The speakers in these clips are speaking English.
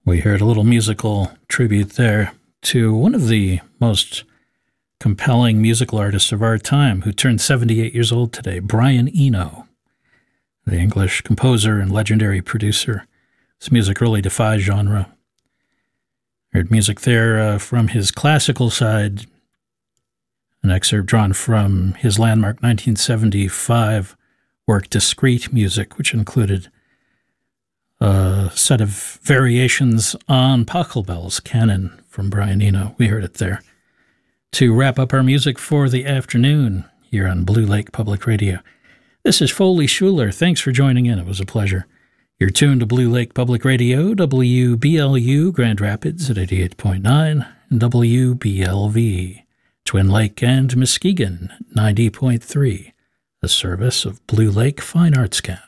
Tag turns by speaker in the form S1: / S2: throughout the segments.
S1: We heard a little musical tribute there to one of the most compelling musical artists of our time, who turned 78 years old today, Brian Eno, the English composer and legendary producer. His music really defies genre. Heard music there from his classical side, an excerpt drawn from his landmark 1975 work, Discrete Music, which included a set of variations on Pachelbel's canon from Brian Eno. We heard it there. To wrap up our music for the afternoon here on Blue Lake Public Radio, this is Foley Schuler. Thanks for joining in. It was a pleasure. You're tuned to Blue Lake Public Radio, WBLU Grand Rapids at 88.9, and WBLV Twin Lake and Muskegon 90.3, a service of Blue Lake Fine Arts Camp.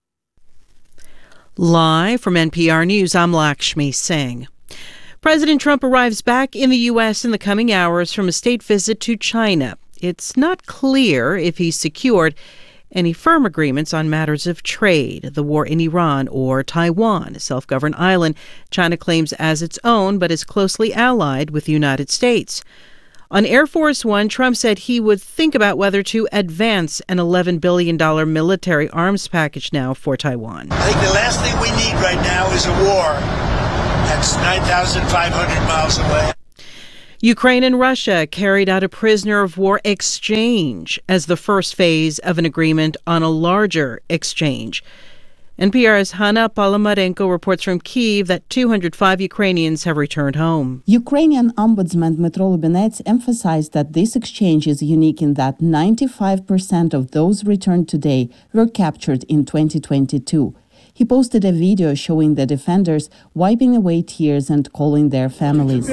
S2: Live from NPR News, I'm Lakshmi Singh. President Trump arrives back in the U.S. in the coming hours from a state visit to China. It's not clear if he's secured any firm agreements on matters of trade, the war in Iran, or Taiwan, a self-governed island China claims as its own but is closely allied with the United States. On Air Force One, Trump said he would think about whether to advance an $11 billion military arms package now for Taiwan.
S3: I think the last thing we need right now is a war that's 9,500 miles away.
S2: Ukraine and Russia carried out a prisoner of war exchange as the first phase of an agreement on a larger exchange. NPR's Hanna Polomarenko reports from Kyiv that 205 Ukrainians have returned home.
S4: Ukrainian Ombudsman Dmytro Lubinets emphasized that this exchange is unique in that 95% of those returned today were captured in 2022. He posted a video showing the defenders wiping away tears and calling their families.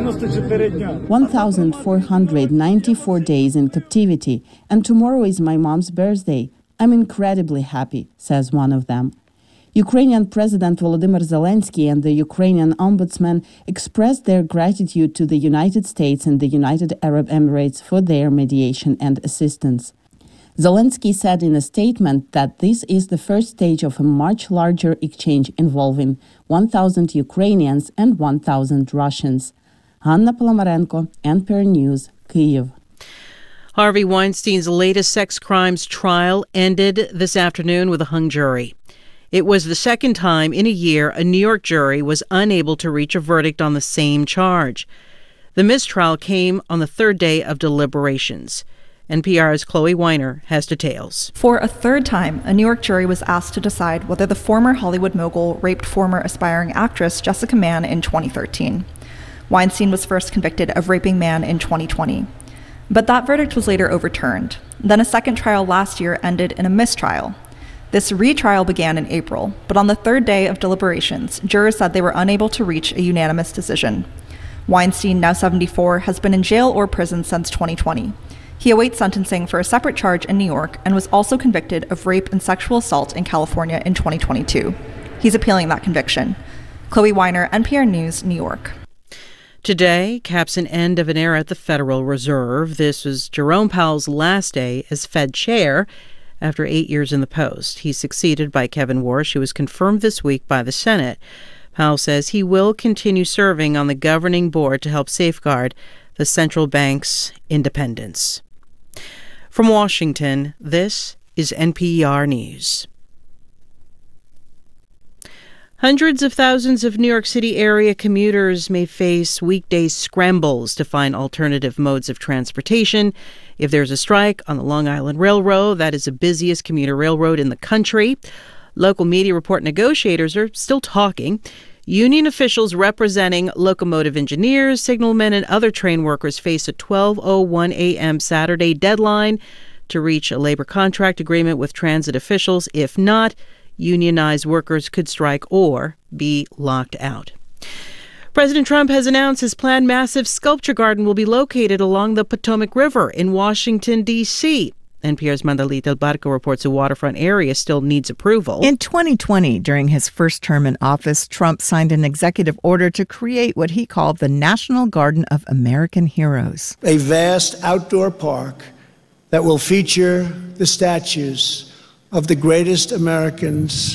S4: 1,494 days in captivity, and tomorrow is my mom's birthday. I'm incredibly happy, says one of them. Ukrainian President Volodymyr Zelensky and the Ukrainian Ombudsman expressed their gratitude to the United States and the United Arab Emirates for their mediation and assistance. Zelensky said in a statement that this is the first stage of a much larger exchange involving 1,000 Ukrainians and 1,000 Russians. Hanna Polomarenko, NPR News, Kyiv.
S2: Harvey Weinstein's latest sex crimes trial ended this afternoon with a hung jury. It was the second time in a year a New York jury was unable to reach a verdict on the same charge. The mistrial came on the third day of deliberations. NPR's Chloe Weiner has details.
S5: For a third time, a New York jury was asked to decide whether the former Hollywood mogul raped former aspiring actress Jessica Mann in 2013. Weinstein was first convicted of raping Mann in 2020. But that verdict was later overturned. Then a second trial last year ended in a mistrial. This retrial began in April, but on the third day of deliberations, jurors said they were unable to reach a unanimous decision. Weinstein, now 74, has been in jail or prison since 2020. He awaits sentencing for a separate charge in New York and was also convicted of rape and sexual assault in California in 2022. He's appealing that conviction. Chloe Weiner, NPR News, New York.
S2: Today caps an end of an era at the Federal Reserve. This was Jerome Powell's last day as Fed chair after 8 years in the post. He's succeeded by Kevin Warsh, who was confirmed this week by the Senate. Powell says he will continue serving on the governing board to help safeguard the central bank's independence. From Washington, this is NPR News. Hundreds of thousands of New York City area commuters may face weekday scrambles to find alternative modes of transportation if there's a strike on the Long Island Railroad. That is the busiest commuter railroad in the country. Local media report negotiators are still talking. Union officials representing locomotive engineers, signalmen, and other train workers face a 12:01 a.m. Saturday deadline to reach a labor contract agreement with transit officials. If not, unionized workers could strike or be locked out. President Trump has announced his planned massive sculpture garden will be located along the Potomac River in Washington, D.C. NPR's Mandalit Del Barco reports the waterfront area still needs approval.
S6: In 2020, during his first term in office, Trump signed an executive order to create what he called the National Garden of American Heroes.
S3: A vast outdoor park that will feature the statues of the greatest Americans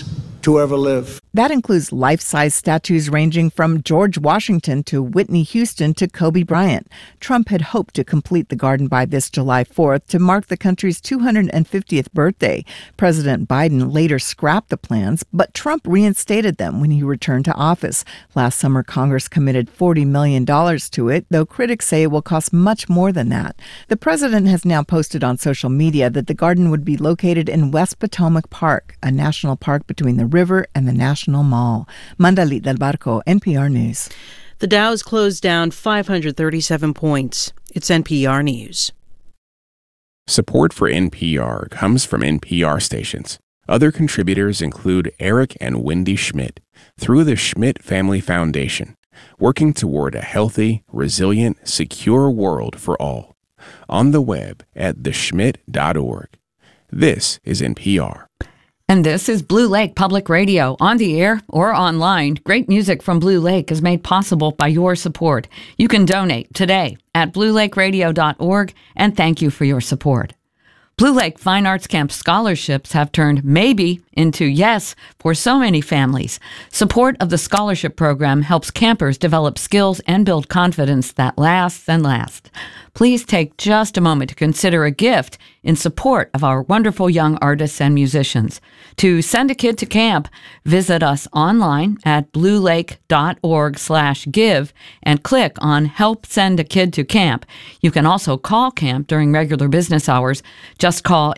S7: to ever live.
S6: That includes life-size statues ranging from George Washington to Whitney Houston to Kobe Bryant. Trump had hoped to complete the garden by this July 4th to mark the country's 250th birthday. President Biden later scrapped the plans, but Trump reinstated them when he returned to office. Last summer, Congress committed $40 million to it, though critics say it will cost much more than that. The president has now posted on social media that the garden would be located in West Potomac Park, a national park between the river and the National Mall. Mandalit Del Barco, NPR News.
S2: The Dow's closed down 537 points. It's NPR News.
S8: Support for NPR comes from NPR stations. Other contributors include Eric and Wendy Schmidt through the Schmidt Family Foundation, working toward a healthy, resilient, secure world for all. On the web at theschmidt.org. This is NPR.
S9: And this is Blue Lake Public Radio, on the air or online. Great music from Blue Lake is made possible by your support. You can donate today at bluelakeradio.org, and thank you for your support. Blue Lake Fine Arts Camp scholarships have turned maybe into yes for so many families. Support of the scholarship program helps campers develop skills and build confidence that lasts and lasts. Please take just a moment to consider a gift in support of our wonderful young artists and musicians. To send a kid to camp, visit us online at bluelake.org/give and click on Help Send a Kid to Camp. You can also call camp during regular business hours. Just call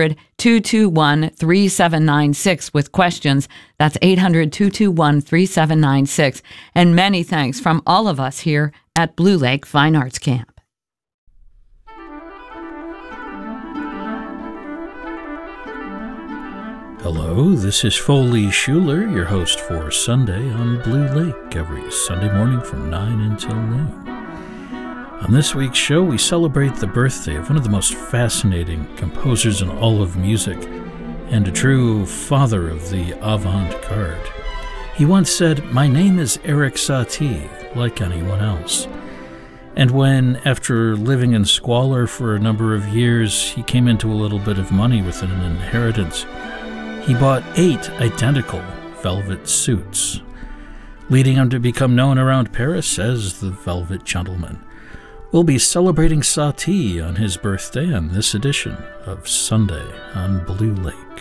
S9: 800-221-3796 with questions. That's 800-221-3796. And many thanks from all of us here at Blue Lake Fine Arts Camp.
S1: Hello, this is Foley Schuler, your host for Sunday on Blue Lake, every Sunday morning from 9 until noon. On this week's show, we celebrate the birthday of one of the most fascinating composers in all of music, and a true father of the avant-garde. He once said, "My name is Erik Satie, like anyone else." And when, after living in squalor for a number of years, he came into a little bit of money with an inheritance, he bought 8 identical velvet suits, leading him to become known around Paris as the Velvet Gentleman. We'll be celebrating Satie on his birthday on this edition of Sunday on Blue Lake.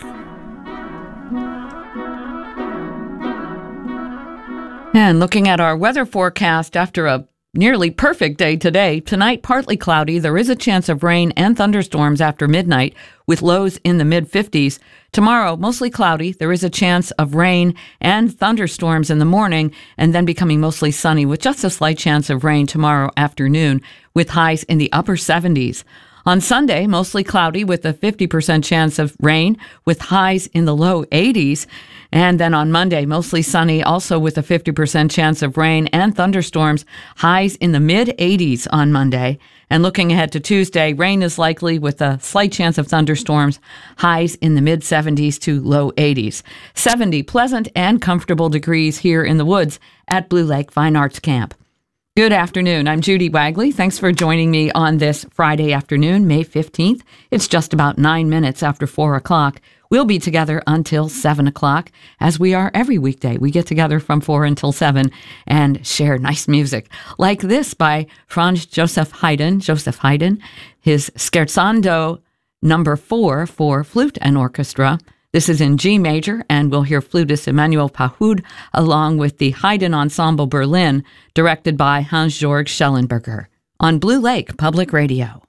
S9: And looking at our weather forecast after a nearly perfect day today, tonight partly cloudy. There is a chance of rain and thunderstorms after midnight with lows in the mid-50s. Tomorrow, mostly cloudy. There is a chance of rain and thunderstorms in the morning and then becoming mostly sunny with just a slight chance of rain tomorrow afternoon with highs in the upper 70s. On Sunday, mostly cloudy with a 50% chance of rain with highs in the low 80s. And then on Monday, mostly sunny, also with a 50% chance of rain and thunderstorms, highs in the mid-80s on Monday. And looking ahead to Tuesday, rain is likely with a slight chance of thunderstorms, highs in the mid-70s to low 80s. 70 pleasant and comfortable degrees here in the woods at Blue Lake Fine Arts Camp. Good afternoon. I'm Judy Wagley. Thanks for joining me on this Friday afternoon, May 15th. It's just about 9 minutes after 4 o'clock. We'll be together until 7 o'clock, as we are every weekday. We get together from 4 until 7 and share nice music, like this by Franz Joseph Haydn. Joseph Haydn, his Scherzando No. 4 for flute and orchestra. This is in G major, and we'll hear flutist Emmanuel Pahud along with the Haydn Ensemble Berlin, directed by Hans-Georg Schellenberger, on Blue Lake Public Radio.